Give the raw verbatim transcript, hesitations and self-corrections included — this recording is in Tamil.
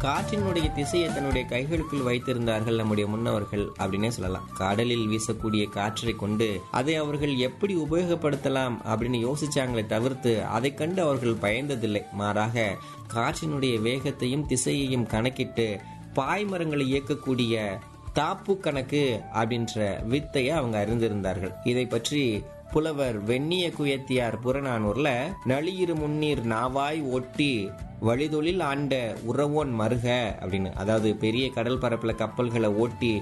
காற்றினுடைய திசையை தன்னுடைய கைகளுக்குள் வைத்திருந்தார்கள் நம்முடைய முன்னவர்கள் அப்படின்னே சொல்லலாம். கடலில் வீசக்கூடிய காற்றை கொண்டு அதை அவர்கள் எப்படி உபயோகப்படுத்தலாம் அப்படின்னு யோசிச்சாங்களே தவிர்த்து அதை கண்டு அவர்கள் பயந்ததில்லை. மாறாக காற்றினுடைய வேகத்தையும் திசையையும் கணக்கிட்டு பாய்மரங்களை இயக்கக்கூடிய தாப்பு கணக்கு அப்படின்ற வித்தையை அவங்க அறிந்திருந்தார்கள். இதை பற்றி புலவர் வெண்ணிய குயத்தியார் புறநானூர்ல நளியிரு முன்னீர் நாவாய் ஒட்டி வழிதொழில் ஆண்ட உறவோன் மருக அப்படின்னு, அதாவது பெரிய கடல் பரப்புல கப்பல்களை ஓட்டி